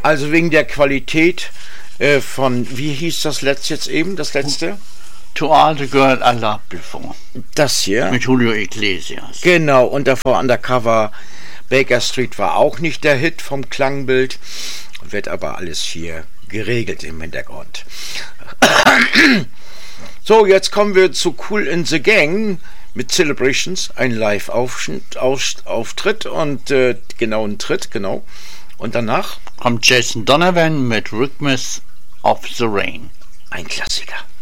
Also wegen der Qualität von, wie hieß das jetzt eben, das letzte? To All the Girl I Loved Before. Das hier. Mit Julio Iglesias. Genau, und davor Undercover Baker Street war auch nicht der Hit vom Klangbild, wird aber alles hier geregelt im Hintergrund. So, jetzt kommen wir zu Kool in the Gang mit Celebrations, ein Live-Auftritt und ein Tritt, genau. Und danach kommt Jason Donovan mit Rhythms of the Rain. Ein Klassiker.